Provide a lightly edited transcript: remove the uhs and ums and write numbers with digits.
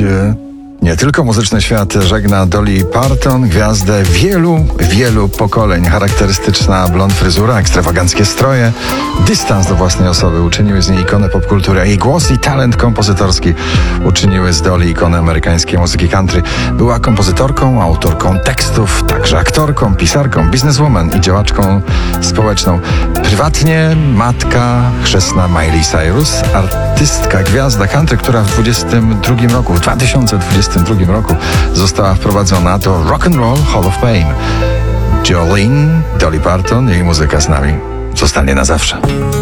Nie tylko muzyczny świat żegna Dolly Parton, gwiazdę wielu pokoleń. Charakterystyczna blond fryzura, ekstrawaganckie stroje, dystans do własnej osoby uczyniły z niej ikonę popkultury, a jej głos i talent kompozytorski uczyniły z Dolly ikonę amerykańskiej muzyki country. Była kompozytorką, autorką tekstów, także aktorką, pisarką, bizneswoman i działaczką społeczną. Prywatnie matka chrzestna Miley Cyrus, artystka, gwiazda country, która w 2022 roku została wprowadzona do Rock and Roll Hall of Fame. Jolene, Dolly Parton, jej muzyka z nami zostanie na zawsze.